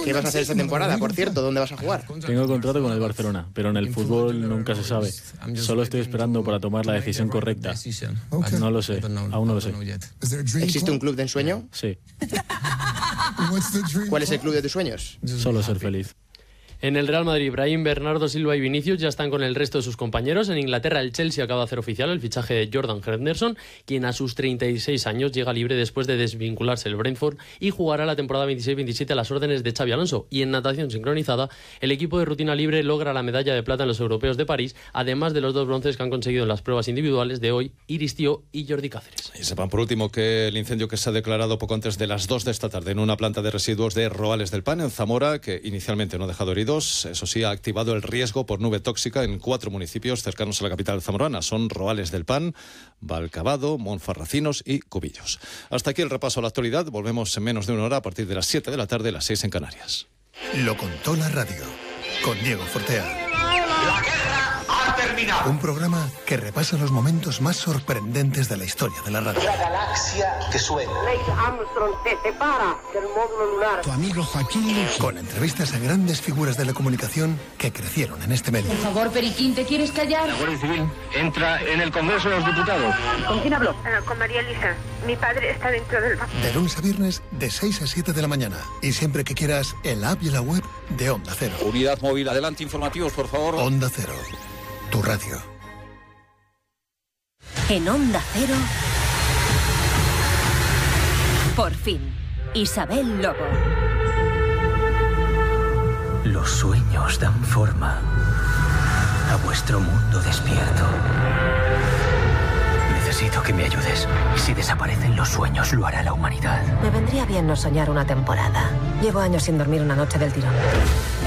¿Qué vas a hacer esta temporada, por cierto? ¿Dónde vas a jugar? Tengo contrato con el Barcelona, pero en el fútbol nunca se sabe. Solo estoy esperando para tomar la decisión correcta. No lo sé, aún no lo sé. ¿Existe un club de ensueño? Sí. ¿Cuál es el club de tus sueños? Solo ser feliz. En el Real Madrid, Brahim, Bernardo Silva y Vinicius ya están con el resto de sus compañeros. En Inglaterra, el Chelsea acaba de hacer oficial el fichaje de Jordan Henderson, quien a sus 36 años llega libre después de desvincularse del Brentford y jugará la temporada 26-27 a las órdenes de Xabi Alonso. Y en natación sincronizada, el equipo de rutina libre logra la medalla de plata en los europeos de París, además de los 2 bronces que han conseguido en las pruebas individuales de hoy, Iris Tío y Jordi Cáceres. Y sepan por último que el incendio que se ha declarado poco antes de las 2 de esta tarde en una planta de residuos de Roales del Pan, en Zamora, que inicialmente no ha dejado heridos, eso sí, ha activado el riesgo por nube tóxica en 4 municipios cercanos a la capital zamorana. Son Roales del Pan, Valcabado, Monfarracinos y Cubillos. Hasta aquí el repaso a la actualidad. Volvemos en menos de una hora a partir de las 7 de la tarde, las 6 en Canarias. Lo contó la radio, con Diego Fortea. La guerra ha terminado. Un programa que repasa los momentos más sorprendentes de la historia de la radio. La galaxia que suena. Neil Armstrong se separa del módulo lunar. Tu amigo Joaquín. Con entrevistas a grandes figuras de la comunicación que crecieron en este medio. Por favor, Periquín, ¿te quieres callar? La Guardia Civil entra en el Congreso de los Diputados. ¿Con quién habló? Con María Elisa. Mi padre está dentro del banco. De lunes a viernes, de 6 a 7 de la mañana. Y siempre que quieras, en la app y la web de Onda Cero. Unidad móvil, adelante, informativos, por favor. Onda Cero, tu radio. En Onda Cero, por fin, Isabel Lobo. Los sueños dan forma a vuestro mundo despierto. Necesito que me ayudes. Si desaparecen los sueños, lo hará la humanidad. Me vendría bien no soñar una temporada. Llevo años sin dormir una noche del tirón.